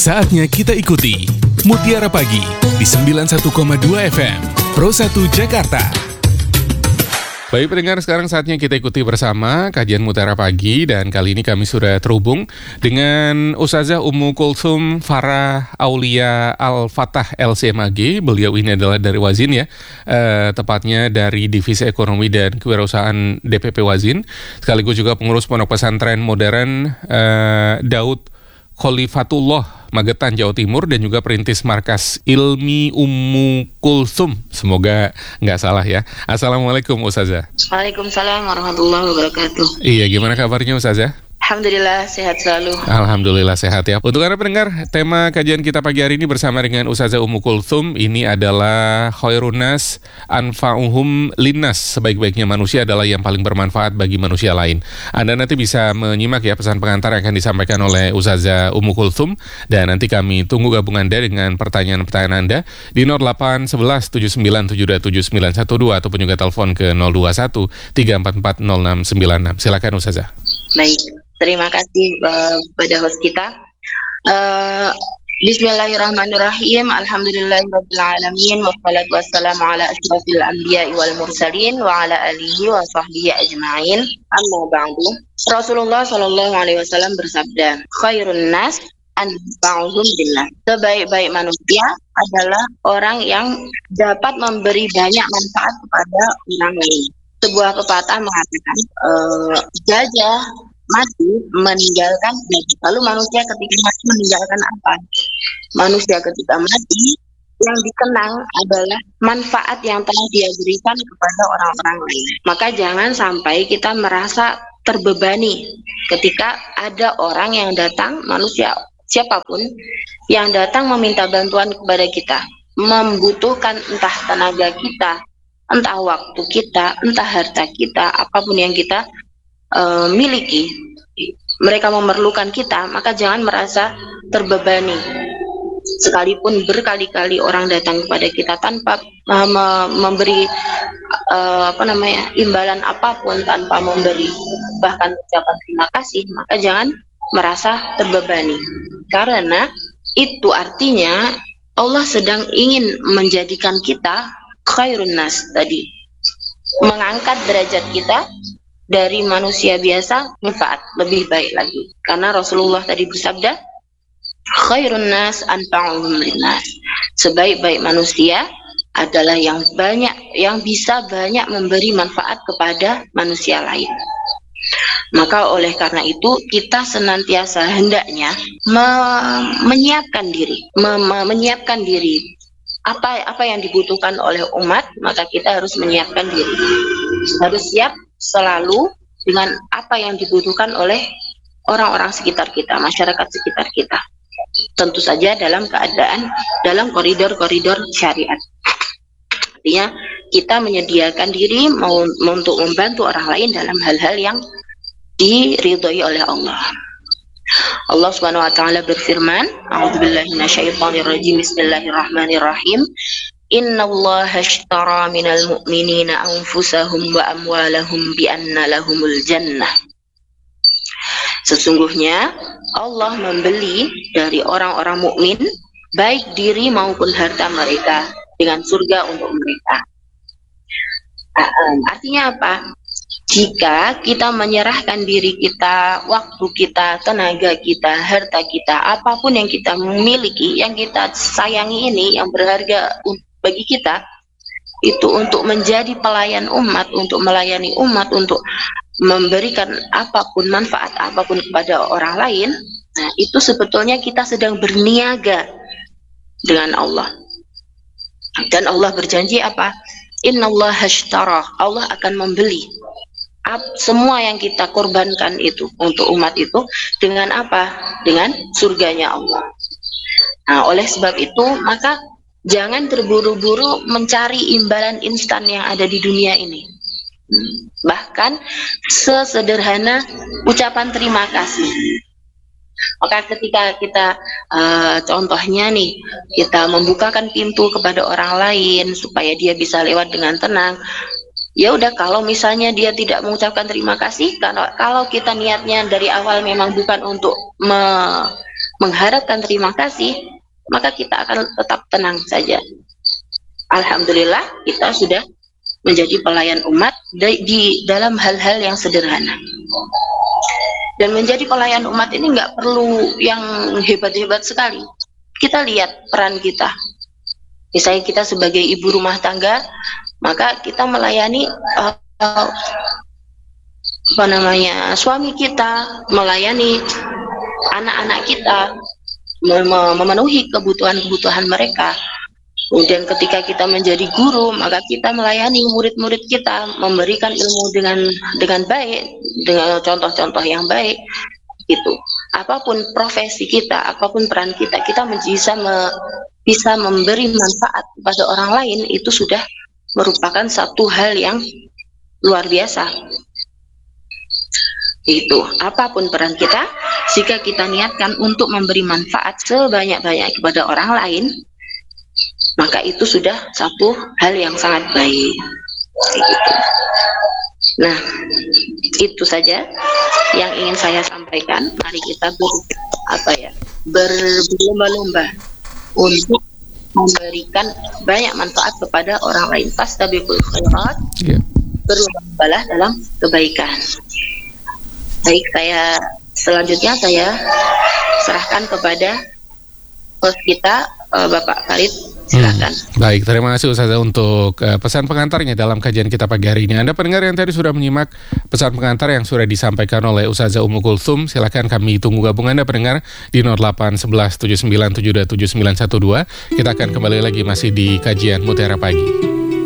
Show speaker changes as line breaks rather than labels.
Saatnya kita ikuti Mutiara Pagi di 91,2 FM Pro 1 Jakarta. Baik pendengar, sekarang saatnya kita ikuti bersama kajian Mutiara Pagi, dan kali ini kami sudah terhubung dengan Ustazah Ummu Kulthum Farah Aulia Al-Fatah LCMAG. Beliau ini adalah dari Wazin ya, tepatnya dari Divisi Ekonomi dan Kewirausahaan DPP Wazin, sekaligus juga pengurus Pondok Pesantren Modern Daud Khalifatullah Magetan, Jawa Timur, dan juga perintis Markas Ilmi Ummu Kulthum. Semoga nggak salah ya. Assalamualaikum Ustazah.
Waalaikumsalam warahmatullahi wabarakatuh.
Iya, gimana kabarnya Ustazah?
Alhamdulillah sehat selalu.
Alhamdulillah sehat ya. Untuk Anda pendengar, tema kajian kita pagi hari ini bersama dengan Ustazah Ummu Kulthum ini adalah khairun nas anfa'uhum linnas. Sebaik-baiknya manusia adalah yang paling bermanfaat bagi manusia lain. Anda nanti bisa menyimak ya pesan pengantar yang akan disampaikan oleh Ustazah Ummu Kulthum, dan nanti kami tunggu gabungan Anda dengan pertanyaan-pertanyaan Anda di 0811 79727912 ataupun juga telepon ke 021 344 0696. Silakan Ustazah.
Baik, terima kasih kepada host kita. Bismillahirrahmanirrahim. Alhamdulillahirabbil alamin, wassalatu wassalamu ala asyrafil anbiya'i wal mursalin wa ala alihi wa sahbihi ajma'in. Amma ba'du. Rasulullah sallallahu alaihi wasallam bersabda, khairun nas anfa'uhum billah. Sebaik-baik manusia adalah orang yang dapat memberi banyak manfaat kepada orang lain. Sebuah pepatah mengatakan, gajah mati meninggalkan gajah. Lalu manusia ketika mati meninggalkan apa? Manusia ketika mati yang dikenang adalah manfaat yang telah dia berikan kepada orang-orang lain. Maka jangan sampai kita merasa terbebani ketika ada orang yang datang, manusia siapapun yang datang meminta bantuan kepada kita, membutuhkan entah tenaga kita, entah waktu kita, entah harta kita, apapun yang kita miliki, mereka memerlukan kita, maka jangan merasa terbebani. Sekalipun berkali-kali orang datang kepada kita tanpa memberi imbalan apapun, tanpa memberi bahkan ucapan terima kasih, maka jangan merasa terbebani, karena itu artinya Allah sedang ingin menjadikan kita khairun nas tadi, mengangkat derajat kita dari manusia biasa manfaat lebih baik lagi, karena Rasulullah tadi bersabda khairun nas anfa'uhum linnas. Sebaik-baik manusia adalah yang bisa banyak memberi manfaat kepada manusia lain. Maka oleh karena itu kita senantiasa hendaknya menyiapkan diri apa yang dibutuhkan oleh umat, maka kita harus menyiapkan diri, harus siap selalu dengan apa yang dibutuhkan oleh orang-orang sekitar kita, masyarakat sekitar kita, tentu saja dalam dalam koridor-koridor syariat. Artinya kita menyediakan diri untuk membantu orang lain dalam hal-hal yang diridhoi oleh Allah. Allah Subhanahu wa taala berfirman, A'udzubillahi minasyaitonirrajim, Bismillahirrahmanirrahim. Innallaha ashtara minal mu'minina anfusahum wa amwalahum bi anna lahumul jannah. Sesungguhnya Allah membeli dari orang-orang mukmin baik diri maupun harta mereka dengan surga untuk mereka. Artinya apa? Jika kita menyerahkan diri kita, waktu kita, tenaga kita, harta kita, apapun yang kita miliki, yang kita sayangi ini, yang berharga bagi kita, itu untuk menjadi pelayan umat, untuk melayani umat, untuk memberikan apapun, manfaat apapun kepada orang lain, nah itu sebetulnya kita sedang berniaga dengan Allah. Dan Allah berjanji apa? Innallaha ashtara, Allah akan membeli semua yang kita korbankan itu untuk umat itu dengan apa? Dengan surganya Allah. Nah, oleh sebab itu maka jangan terburu-buru mencari imbalan instan yang ada di dunia ini. Bahkan sesederhana ucapan terima kasih. Maka ketika kita contohnya nih, kita membukakan pintu kepada orang lain supaya dia bisa lewat dengan tenang. Ya udah, kalau misalnya dia tidak mengucapkan terima kasih, kalau kita niatnya dari awal memang bukan untuk mengharapkan terima kasih, maka kita akan tetap tenang saja. Alhamdulillah kita sudah menjadi pelayan umat di dalam hal-hal yang sederhana. Dan menjadi pelayan umat ini nggak perlu yang hebat-hebat sekali. Kita lihat peran kita. Misalnya kita sebagai ibu rumah tangga, maka kita melayani suami kita, melayani anak-anak kita, memenuhi kebutuhan-kebutuhan mereka. Kemudian ketika kita menjadi guru, maka kita melayani murid-murid kita, memberikan ilmu dengan baik, dengan contoh-contoh yang baik. Gitu. Apapun profesi kita, apapun peran kita, kita bisa memberi manfaat kepada orang lain, itu sudah merupakan satu hal yang luar biasa. Itu, apapun peran kita, jika kita niatkan untuk memberi manfaat sebanyak-banyak kepada orang lain, maka itu sudah satu hal yang sangat baik. Gitu. Nah, itu saja yang ingin saya sampaikan. Mari kita berlomba-lomba untuk memberikan banyak manfaat kepada orang lain. Fastabiqul khairat, berlomba-lombalah dalam kebaikan. Baik, selanjutnya saya serahkan kepada host kita, Bapak Farid. Silakan.
Baik, terima kasih Ustazah untuk pesan pengantarnya dalam kajian kita pagi hari ini. Anda pendengar yang tadi sudah menyimak pesan pengantar yang sudah disampaikan oleh Ustazah Ummu Kulthum. Silakan kami tunggu gabung Anda pendengar di 0811 79727912. Kita akan kembali lagi masih di kajian Mutiara Pagi.